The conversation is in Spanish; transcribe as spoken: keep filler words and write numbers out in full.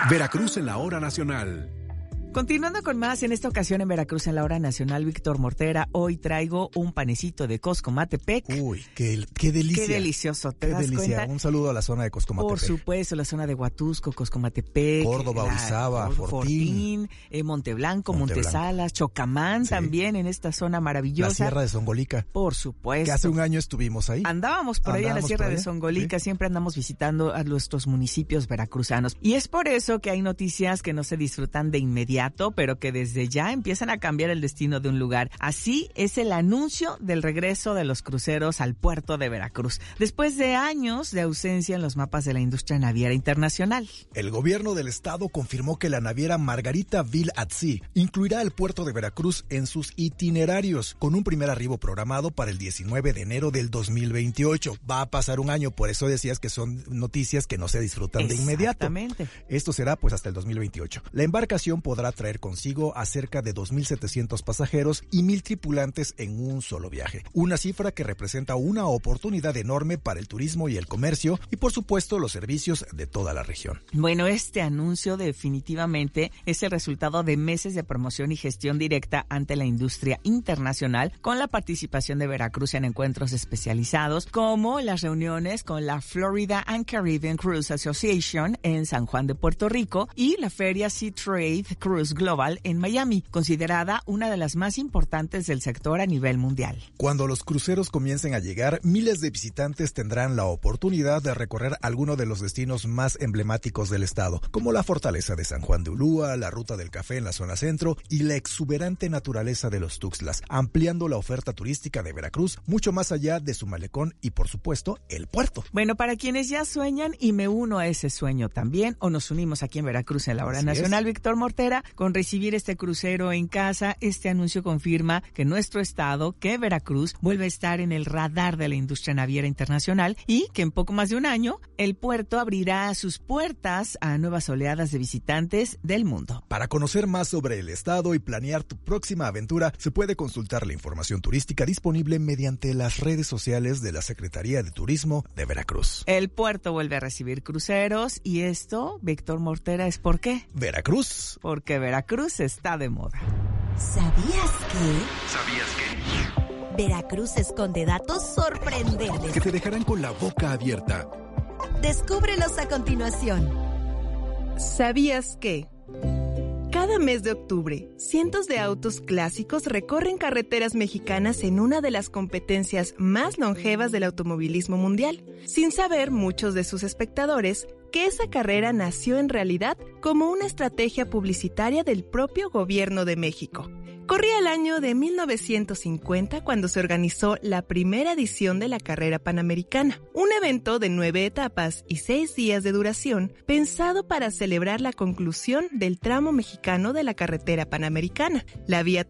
Veracruz en la hora nacional. Continuando con más, en esta ocasión en Veracruz en la hora nacional, Víctor Mortera, hoy traigo un panecito de Coscomatepec. Uy, qué, qué delicia. Qué delicioso, ¿te qué das delicia. cuenta? Un saludo a la zona de Coscomatepec. Por supuesto, la zona de Huatusco, Coscomatepec, Córdoba, Orizaba, Fortín, Fortín eh, Monteblanco, Monteblanco. Montesalas, Chocamán, sí. También en esta zona maravillosa. La Sierra de Songolica. Por supuesto. Que hace un año estuvimos ahí. Andábamos por ahí en la Sierra de Songolica, ¿sí? Siempre andamos visitando a nuestros municipios veracruzanos. Y es por eso que hay noticias que no se disfrutan de inmediato, pero que de desde ya empiezan a cambiar el destino de un lugar. Así es el anuncio del regreso de los cruceros al puerto de Veracruz, después de años de ausencia en los mapas de la industria naviera internacional. El gobierno del estado confirmó que la naviera Margaritaville at Sea incluirá el puerto de Veracruz en sus itinerarios, con un primer arribo programado para el diecinueve de enero del dos mil veintiocho. Va a pasar un año, por eso decías que son noticias que no se disfrutan de inmediato. Exactamente. Esto será pues hasta el dos mil veintiocho. La embarcación podrá traer consigo a cerca de dos mil setecientos pasajeros y mil tripulantes en un solo viaje. Una cifra que representa una oportunidad enorme para el turismo y el comercio y, por supuesto, los servicios de toda la región. Bueno, este anuncio definitivamente es el resultado de meses de promoción y gestión directa ante la industria internacional, con la participación de Veracruz en encuentros especializados, como las reuniones con la Florida and Caribbean Cruise Association en San Juan de Puerto Rico y la Feria Sea Trade Cruise Global en Miami, considerada una de las más importantes del sector a nivel mundial. Cuando los cruceros comiencen a llegar, miles de visitantes tendrán la oportunidad de recorrer alguno de los destinos más emblemáticos del estado, como la fortaleza de San Juan de Ulúa, la ruta del café en la zona centro y la exuberante naturaleza de los Tuxtlas, ampliando la oferta turística de Veracruz mucho más allá de su malecón y, por supuesto, el puerto. Bueno, para quienes ya sueñan, y me uno a ese sueño también, o nos unimos aquí en Veracruz en la hora Así nacional, es. Víctor Mortera, con recibir este crucero en casa, este anuncio confirma que nuestro estado, que Veracruz, vuelve a estar en el radar de la industria naviera internacional y que en poco más de un año el puerto abrirá sus puertas a nuevas oleadas de visitantes del mundo. Para conocer más sobre el estado y planear tu próxima aventura, se puede consultar la información turística disponible mediante las redes sociales de la Secretaría de Turismo de Veracruz. El puerto vuelve a recibir cruceros y esto, Víctor Mortera, ¿es por qué? Veracruz. Porque Veracruz está de moda. ¿Sabías que? ¿Sabías que? Veracruz esconde datos sorprendentes que te dejarán con la boca abierta. Descúbrelos a continuación. ¿Sabías que? Cada mes de octubre, cientos de autos clásicos recorren carreteras mexicanas en una de las competencias más longevas del automovilismo mundial, sin saber muchos de sus espectadores que esa carrera nació en realidad como una estrategia publicitaria del propio gobierno de México. Corría el año de mil novecientos cincuenta cuando se organizó la primera edición de la carrera panamericana, un evento de nueve etapas y seis días de duración pensado para celebrar la conclusión del tramo mexicano de la carretera panamericana, la vía